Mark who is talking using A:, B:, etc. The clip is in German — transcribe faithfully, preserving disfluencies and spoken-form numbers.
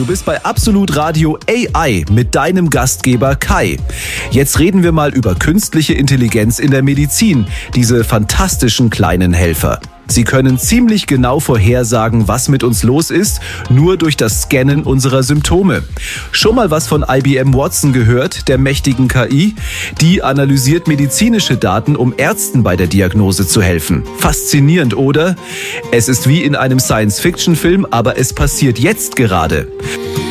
A: du bist bei Absolut Radio A I mit deinem Gastgeber Kai. Jetzt reden wir mal über künstliche Intelligenz in der Medizin, diese fantastischen kleinen Helfer. Sie können ziemlich genau vorhersagen, was mit uns los ist, nur durch das Scannen unserer Symptome. Schon mal was von I B M Watson gehört, der mächtigen K I? Die analysiert medizinische Daten, um Ärzten bei der Diagnose zu helfen. Faszinierend, oder? Es ist wie in einem Science-Fiction-Film, aber es passiert jetzt gerade.